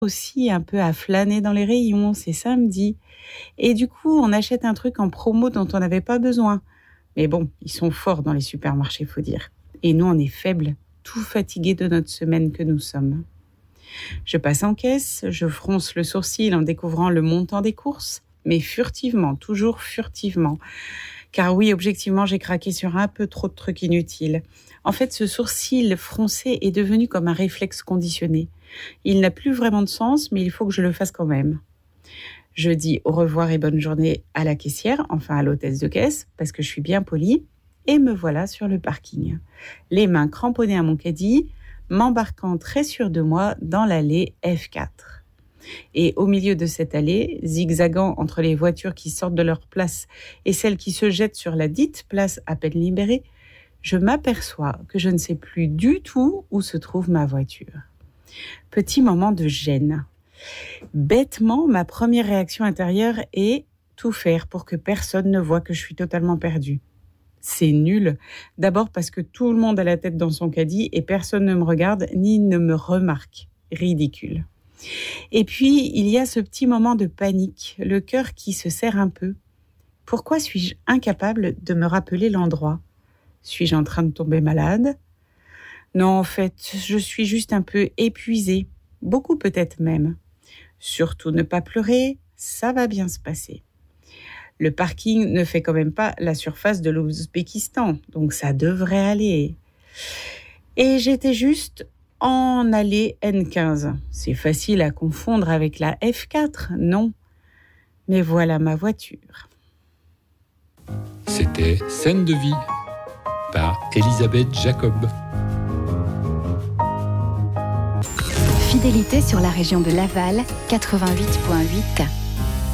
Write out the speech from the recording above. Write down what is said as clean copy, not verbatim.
aussi un peu à flâner dans les rayons, c'est samedi. Et du coup, on achète un truc en promo dont on n'avait pas besoin. Mais bon, ils sont forts dans les supermarchés, faut dire. Et nous, on est faibles, tout fatigués de notre semaine que nous sommes. Je passe en caisse, je fronce le sourcil en découvrant le montant des courses, mais furtivement, toujours furtivement. Car oui, objectivement, j'ai craqué sur un peu trop de trucs inutiles. En fait, ce sourcil froncé est devenu comme un réflexe conditionné. Il n'a plus vraiment de sens, mais il faut que je le fasse quand même. Je dis au revoir et bonne journée à la caissière, enfin à l'hôtesse de caisse, parce que je suis bien polie, et me voilà sur le parking. Les mains cramponnées à mon caddie, m'embarquant très sûre de moi dans l'allée F4. Et au milieu de cette allée, zigzagant entre les voitures qui sortent de leur place et celles qui se jettent sur la dite place à peine libérée, je m'aperçois que je ne sais plus du tout où se trouve ma voiture. Petit moment de gêne. Bêtement, ma première réaction intérieure est tout faire pour que personne ne voie que je suis totalement perdue. C'est nul. D'abord parce que tout le monde a la tête dans son caddie et personne ne me regarde ni ne me remarque. Ridicule. Et puis, il y a ce petit moment de panique, le cœur qui se serre un peu. Pourquoi suis-je incapable de me rappeler l'endroit ? Suis-je en train de tomber malade ? Non, en fait, je suis juste un peu épuisée. Beaucoup peut-être même. Surtout ne pas pleurer, ça va bien se passer. Le parking ne fait quand même pas la surface de l'Ouzbékistan, donc ça devrait aller. Et j'étais juste en allée N15. C'est facile à confondre avec la F4, non ? Mais voilà ma voiture. C'était Scène de vie par Elisabeth Jacob. Fidélité sur la région de Laval, 88.8.